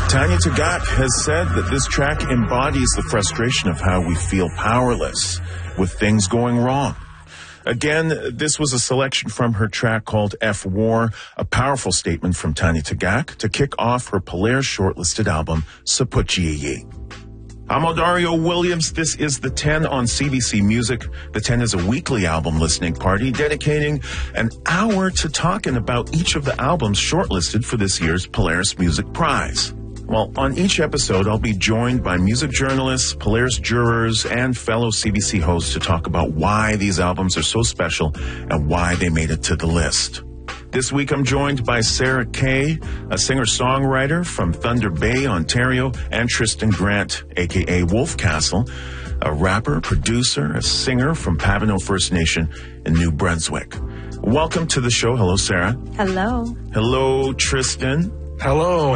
Tanya Tagaq has said that this track embodies the frustration of how we feel powerless with things going wrong. Again, this was a selection from her track called F War, a powerful statement from Tanya Tagaq to kick off her Polaris shortlisted album, Sapuchiyi. I'm Odario Williams. This is The 10 on CBC Music. The 10 is a weekly album listening party dedicating an hour to talking about each of the albums shortlisted for this year's Polaris Music Prize. Well, on each episode, I'll be joined by music journalists, Polaris jurors, and fellow CBC hosts to talk about why these albums are so special and why they made it to the list. This week, I'm joined by Sarah Kay, a singer-songwriter from Thunder Bay, Ontario, and Tristan Grant, a.k.a. Wolfcastle, a rapper, producer, a singer from Papineau First Nation in New Brunswick. Welcome to the show. Hello, Sarah. Hello. Hello, Tristan. Hello.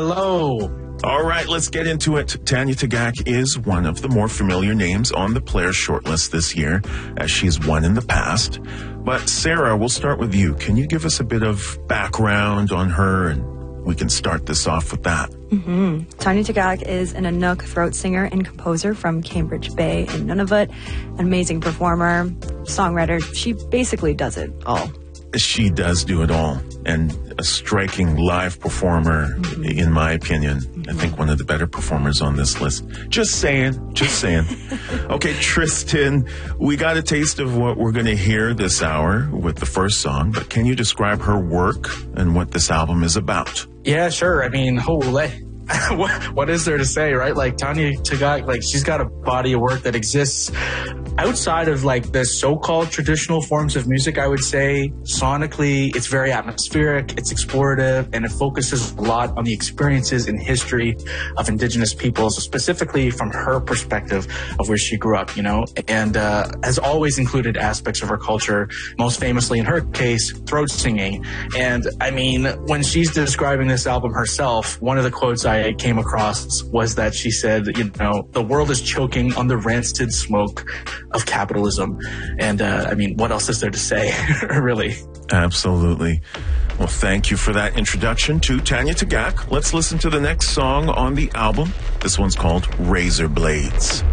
All right, let's get into it. Tanya Tagaq is one of the more familiar names on the Polaris shortlist this year, as she's won in the past. But Sarah, we'll start with you. Can you give us a bit of background on her, and we can start this off with that? Tanya Tagaq is an Inuk throat singer and composer from Cambridge Bay in Nunavut, an amazing performer, songwriter. She basically does it all. She does do it all, and a striking live performer, in my opinion. I think one of the better performers on this list. Just saying. Okay, Tristan, we got a taste of what we're going to hear this hour with the first song, but can you describe her work and what this album is about? Yeah, sure. I mean, holy. What is there to say, right? Like, Tanya Tagaq, like, she's got a body of work that exists outside of, like, the so-called traditional forms of music. I would say sonically, it's very atmospheric, it's explorative, and it focuses a lot on the experiences and history of Indigenous peoples, specifically from her perspective of where she grew up, you know, and has always included aspects of her culture, most famously in her case, throat singing. And I mean, when she's describing this album herself, one of the quotes I came across was that she said, you know, the world is choking on the rancid smoke of capitalism. And I mean, what else is there to say, really? Absolutely. Well, thank you for that introduction to Tanya Tagaq. Let's listen to the next song on the album. This one's called Razor Blades.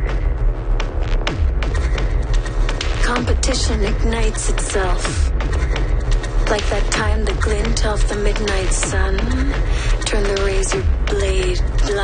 Competition ignites itself. Like that time the glint of the midnight sun turned the razor blade